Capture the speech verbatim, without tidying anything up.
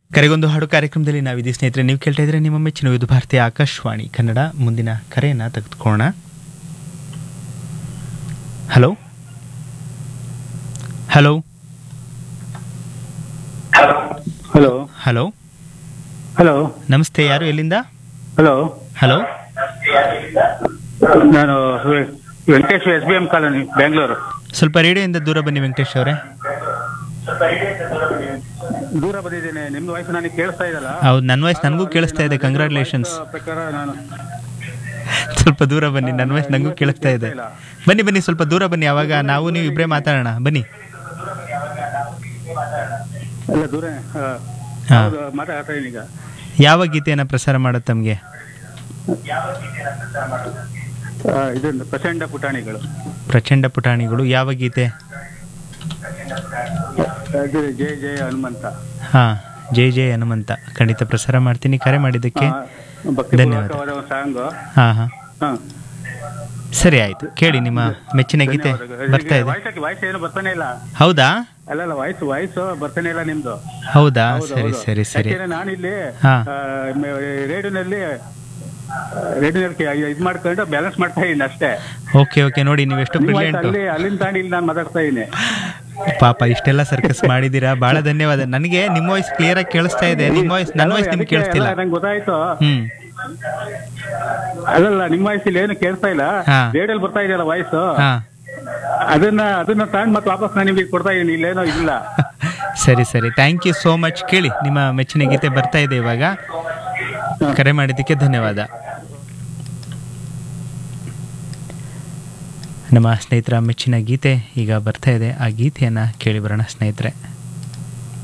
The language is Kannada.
ಕರೆಗೊಂದು ಹಾಡು ಕಾರ್ಯಕ್ರಮದಲ್ಲಿ ನಾವಿದ್ದೀವಿ ಸ್ನೇಹಿತರೆ. ನೀವು ಕೇಳ್ತಾ ಇದ್ರೆ ನಿಮ್ಮ ಮೆಚ್ಚಿನ ವಿವಿಧ ಭಾರತೀಯ ಆಕಾಶವಾಣಿ ಕನ್ನಡ. ಮುಂದಿನ ಕರೆಯನ್ನು ತೆಗೆದುಕೊಳ್ಳೋಣ. Hello hello hello hello hello ನಮಸ್ತೆ. ಯಾರು, ಎಲ್ಲಿಂದ? ಹಲೋ ಹಲೋ ನಾನು Venkatesh, S B M colony, Bengaluru. ಸ್ವಲ್ಪ ರೇಡಿಯೋಯಿಂದ ದೂರ ಬನ್ನಿ ವೆಂಕಟೇಶ್ ಅವರೇ. ದೂರ ಬಂದಿದ್ದೇನೆ. ನಿಮ್ದು ವಾಯ್ಸ್ ನನಗೆ ಕೇಳಿಸ್ತಾ ಇದಲ್ಲ. ಹೌದು, ನನ್ನ ವಾಯ್ಸ್ ನನಗೂ ಕೇಳಿಸ್ತಾ ಇದೆ. ಕಂಗ್ರಾಚುಲೇಷನ್ಸ್. ಪ್ರಕಾರ ನಾನು ಸ್ವಲ್ಪ ದೂರ ಬನ್ನಿ, ನನ್ನ ವಾಯ್ಸ್ ನನಗೂ ಕೇಳಿಸ್ತಾ ಇದೆ. ಬನ್ನಿ ಬನ್ನಿ ಸ್ವಲ್ಪ ದೂರ ಬನ್ನಿ, ಅವಾಗ ನಾವು ನೀವು ಇಬ್ಬರೇ ಮಾತಾಡೋಣ. ಬನ್ನಿ. ಎಲ್ಲ ದೂರ ಹಾಂ, ಮಾತಾಡ್ತಾ ಈಗ. ಯಾವ ಗೀತೆಯನ್ನು ಪ್ರಸಾರ ಮಾಡುತ್ತೆ ತಮಗೆ? ಇದೊಂದು ಪ್ರಚಂಡ ಪುಟಾಣಿಗಳು. ಪ್ರಚಂಡ ಪುಟಾಣಿಗಳು ಯಾವ ಗೀತೆ? ಅದು ಜಯ ಜಯ ಹನುಮಂತ. ಹಾಂ, ಜೈ ಜೈ ಹನುಮಂತ. ಖಂಡಿತ ಪ್ರಸಾರ ಮಾಡ್ತೀನಿ. ಕರೆ ಮಾಡಿದ್ದಕ್ಕೆ ಧನ್ಯವಾದ. ಸಾಂಗು. ಹಾಂ ಹಾಂ ಹಾಂ, ಸರಿ ಆಯಿತು. ಕೇಳಿ, ನಿಮ್ಮ ಮೆಚ್ಚಿನ ಗೀತೆ ಬರ್ತಾ ಇದೆ. ವಾಯ್ಸ್ ಏನು ಬರ್ತಾನೆ ಇಲ್ಲ. ಹೌದಾ? ಅಲ್ಲಲ್ಲ, ವಾಯ್ಸ್ ವಾಯ್ಸ್ ಬರ್ತಾನೆ ಇಲ್ಲ ನಿಮ್ದು. ಹೌದಾ? ಸರಿ ಸರಿ ಸರಿ. ನಾನಿಲ್ಲಿ ಹಾಂ, ರೇಡಿಯೋನಲ್ಲಿ ರೇಡಿಯೋನಲ್ಲಿ ಇದು ಮಾಡ್ಕೊಂಡು ಬ್ಯಾಲೆನ್ಸ್ ಮಾಡ್ತಾ ಇದ್ದೀನಿ ಅಷ್ಟೇ. Okay okay. ನೋಡಿ, ನೀವೆಷ್ಟು ಬ್ರಿಲಿಯಂಟು. ಅಲ್ಲಿ ಅಲ್ಲಿಂದ ತಾಂಡಿ ಇಲ್ಲಿ ನಾನು ಮಾತಾಡ್ತಾ ಇದ್ದೀನಿ. ಪಾಪ, ಇಷ್ಟೆಲ್ಲ ಸರ್ಕಸ್ ಮಾಡಿದ್ದೀರಾ, ಬಹಳ ಧನ್ಯವಾದ. ನನಗೆ ನಿಮ್ಮ ವಾಯ್ಸ್ ಕ್ಲಿಯರ್ ಆಗಿ ಕೇಳಿಸ್ತಾ ಇದೆ. ನಿಮ್ಮ ವಾಯ್ಸ್, ನನ್ನ ವಾಯ್ಸ್ ನಿಮ್ಗೆ ಕೇಳಿಸ್ತಿಲ್ಲ. ನಂಗೆ ಗೊತ್ತಾಯ್ತು. ಹ್ಮ್, ಅಲ್ಲಲ್ಲ, ನಿಮ್ಮ ವಾಯ್ಸ್ ಇಲ್ಲಿ ಏನು ಕೇಳಿಸ್ತಾ ಇಲ್ಲ. ಹಾ. ರೇಡಿಯೋಲಿ ಬರ್ತಾ ಇದೆಯಲ್ಲ ವಾಯ್ಸ್, ಹಾ, ಅದನ್ನ ಅದನ್ನ ತಾಂಡ್ ಮತ್ತೆ ವಾಪಸ್ ನಾನು ನಿಮಗೆ ಕೊಡ್ತಾ ಇದ್ದೀನಿ. ಇಲ್ಲೇನೋ ಇಲ್ಲ. ಸರಿ ಸರಿ. Thank you so much. ಕೇಳಿ, ನಿಮ್ಮ ಮೆಚ್ಚಿನ ಗೀತೆ ಬರ್ತಾ ಇದೆ ಇವಾಗ. ಕರೆ ಮಾಡಿದ್ದಕ್ಕೆ ಧನ್ಯವಾದ. ನಮ್ಮ ಸ್ನೇಹಿತರ ಮೆಚ್ಚಿನ ಗೀತೆ ಈಗ ಬರ್ತಾ ಇದೆ. ಆ ಗೀತೆಯನ್ನು ಕೇಳಿ ಬರೋಣ ಸ್ನೇಹಿತರೆ.